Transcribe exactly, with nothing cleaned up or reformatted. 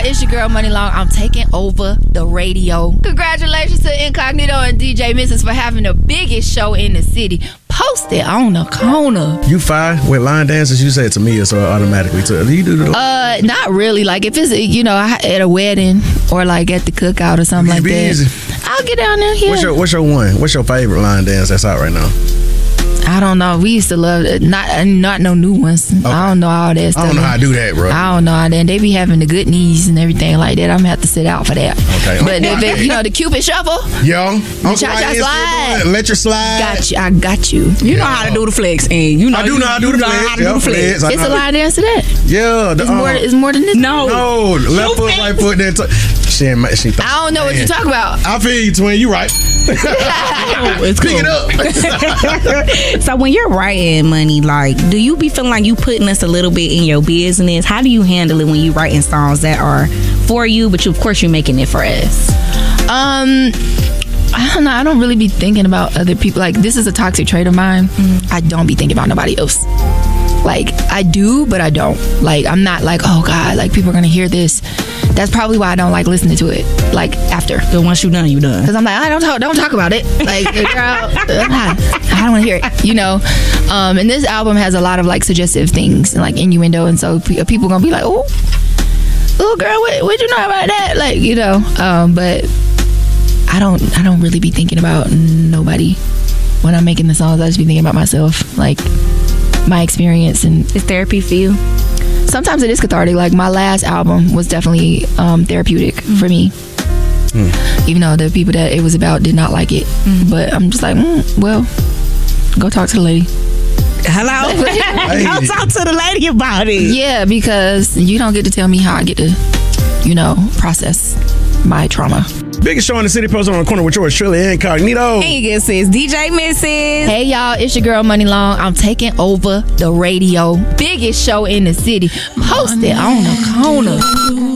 It's your girl Money Long. I'm taking over the radio. Congratulations to Incognito and D J Missus for having the biggest show in the city. Post it on the corner. You fine with line dances? You say it to me, or so automatically to do you do the Uh, not really. Like if it's you know at a wedding or like at the cookout or something like that. Easy. I'll get down there. Yeah. What's your What's your one? What's your favorite line dance that's out right now? I don't know. We used to love it. Not not no new ones. Okay. I don't know all that stuff. I don't know how to do that, bro. I don't know how that. They be having the good knees and everything like that. I'm gonna have to sit out for that. Okay. But if it, you know the Cupid shuffle, yo, the cha-cha slide, let your slide. Got you. I got you. You yeah. know how to do the flex, and you know I do you, know how to do the flex. How to do the flex. It's a line dance to that. Yeah, the, it's um, more. It's more than this. No, no, left foot, right foot. Then t- she, she th- I don't know what you're talking about. I feel you, twin. You right. It's Pick cool. it up. So when you're writing, Money, like, do you be feeling like you putting us a little bit in your business? How do you handle it when you writing songs that are for you, but you, of course you're making it for us? Um. I don't know. I don't really be thinking about other people. Like, this is a toxic trait of mine. Mm-hmm. I don't be thinking about nobody else. Like, I do, but I don't. Like, I'm not like, oh God, like people are gonna hear this. That's probably why I don't like listening to it. Like after, the once you done, you done. Because I'm like, I don't talk, don't talk about it. Like, girl, I don't want to hear it. You know. Um, and this album has a lot of like suggestive things and like innuendo, and so p- people gonna be like, oh, oh, girl, what what you know about that? Like, you know. Um, but I don't, I don't really be thinking about nobody when I'm making the songs. I just be thinking about myself, like my experience. And it's therapy for you. Sometimes it is cathartic. Like my last album was definitely um, therapeutic mm-hmm. for me. Mm. Even though the people that it was about did not like it. Mm-hmm. But I'm just like, mm, well, go talk to the lady. Hello? Hey. Go talk to the lady about it. Yeah, because you don't get to tell me how I get to, you know, process my trauma. Biggest show in the city, posted on the corner with yours truly, Incognito. Hey, guess it's D J Missus Hey, y'all, it's your girl Money Long. I'm taking over the radio. Biggest show in the city. Post it on the corner.